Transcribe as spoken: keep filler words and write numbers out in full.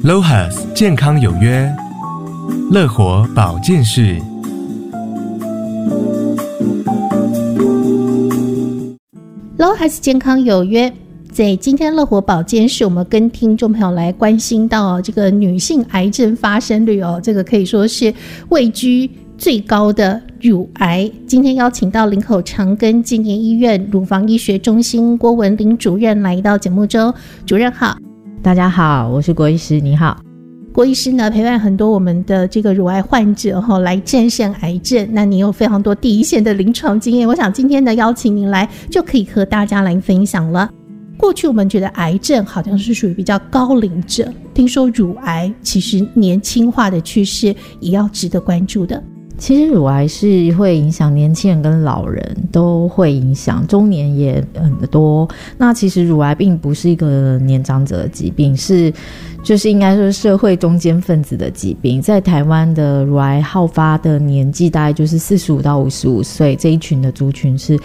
L O H A S 健康有约，乐活保健室。 L O H A S 健康有约，在今天乐活保健室，我们跟听众朋友来关心到、哦、这个女性癌症发生率哦，这个可以说是位居最高的乳癌。今天邀请到林口长庚纪念医院乳房医学中心郭文玲主任来到节目中。主任好。 大家好，我是郭医师，你好。 郭医师呢，陪伴很多我们的这个乳癌患者、哦、来战胜癌症，那你有非常多第一线的临床经验，我想今天呢邀请您来就可以和大家来分享了。过去我们觉得癌症好像是属于比较高龄者，听说乳癌其实年轻化的趋势也要值得关注的。 其实乳癌是会影响年轻人跟老人都会影响，中年也很多。那其实乳癌并不是一个年长者的疾病，是就是应该说社会中间分子的疾病。在台湾的乳癌好发的年纪大概就是四十五到五十五岁，这一群的族群是